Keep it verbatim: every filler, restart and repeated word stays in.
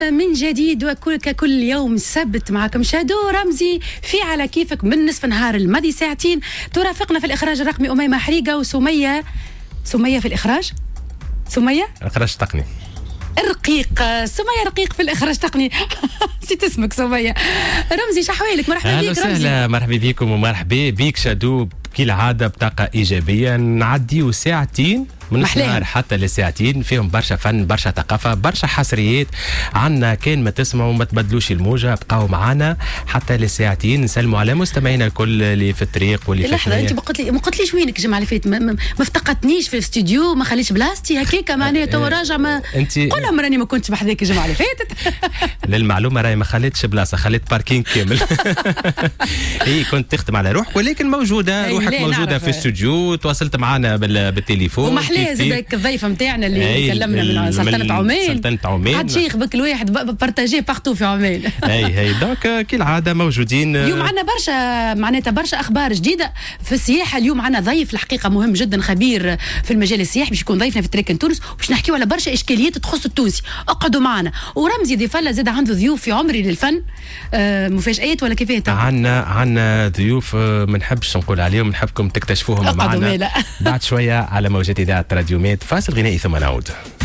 من جديد وكل ككل يوم سبت معكم شادو رمزي في على كيفك من نصف نهار الماضي ساعتين. ترافقنا في الإخراج الرقمي أميمة حريقة وسمية سمية في الإخراج سمية إخراج تقني رقيق سمية رقيق في الإخراج تقني نسيت اسمك سمية. رمزي شحوالك مرحبا بك رمزي. مرحبا بكم ومرحبا بك شادو كالعادة بطاقة إيجابية نعديو ساعتين من النهار حتى لساعتين فيهم برشا فن برشا ثقافة برشا حصريات عنا. كان ما تسمعوا ما تبدلوش الموجة بقاو معنا حتى لساعتين. نسلموا على مستمعينا الكل اللي في الطريق واللي في لحظة انت ما قلت لي ما قلتليش وينك الجمعة اللي فاتت ما, ما, ما افتقدتنيش في الاستديو ما خليش بلاصتي هكاك معناها تو راجع ما انت قول لهم راني ما كنتش بحذاك الجمعة اللي فاتت. للمعلومة راهي ما خليتش بلاصة خليت باركينج كامل. هي كنت تخدم على روحك ولكن موجودة روحك موجودة في الاستوديو تواصلت معنا بالتليفون زادك الضيفه نتاعنا اللي كلمنا من سلطنه عمان سلطنه عمان عاد شيخ بك الواحد بارتاجيه بارتو في عمان. اي هي دونك كالعاده موجودين اليوم عندنا برشا معناتها برشا اخبار جديده في السياحه. اليوم عندنا ضيف الحقيقه مهم جدا خبير في المجال السياحي باش يكون ضيفنا في تريكن تونس وباش نحكيو على برشا اشكاليات تخص التونسي. اقعدوا معنا. ورمزي ضيف الله زاد عنده ضيوف في عمري للفن آه مفاجآت ولا كيفاه؟ عندنا عندنا ضيوف ما نحبش نقول عليهم نحبكم تكتشفوهم معنا بعد شويه على موجات اذاعه راديو ميد. فاصل غنائي ثم نعود.